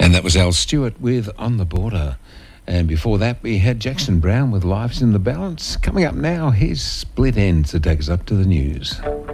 And that was Al Stewart with On the Border. And before that, we had Jackson Browne with Lives in the Balance. Coming up now, here's Split Enz to take us up to the news.